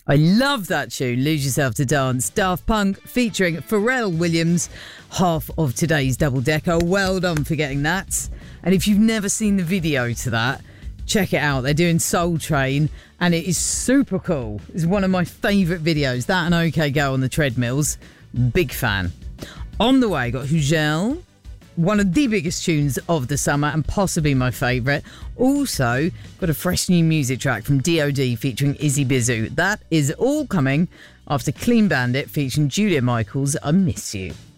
I love that tune, Lose Yourself to Dance. Daft Punk featuring Pharrell Williams, half of today's Double Decker. Well done for getting that. And if you've never seen the video to that, check it out. They're doing Soul Train and it is super cool. It's one of my favourite videos. That and OK Go on the treadmills. Big fan. On the way, got Hugel, one of the biggest tunes of the summer and possibly my favourite. Also, got a fresh new music track from DOD featuring Izzy Bizu. That is all coming after Clean Bandit featuring Julia Michaels, I Miss You.